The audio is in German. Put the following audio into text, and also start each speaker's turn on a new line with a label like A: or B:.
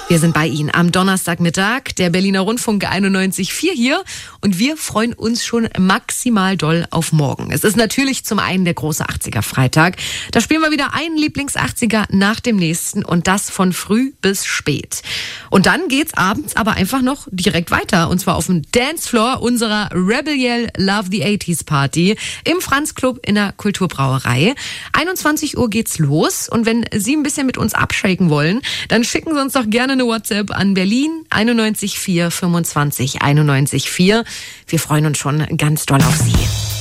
A: Wir sind bei Ihnen am Donnerstagmittag, der Berliner Rundfunk 91.4 hier und wir freuen uns schon maximal doll auf morgen. Es ist natürlich zum einen der große 80er-Freitag. Da spielen wir wieder einen Lieblings-80er nach dem nächsten und das von früh bis spät. Und dann geht's abends aber einfach noch direkt weiter und zwar auf dem Dancefloor unserer Rebel Yell Love the 80s Party im Franz Club in der Kulturbrauerei. 21 Uhr geht's los und wenn Sie ein bisschen mit uns abshaken wollen, dann schicken Sie uns doch gerne eine WhatsApp an Berlin 91 4 25 91 4. Wir freuen uns schon ganz doll auf Sie.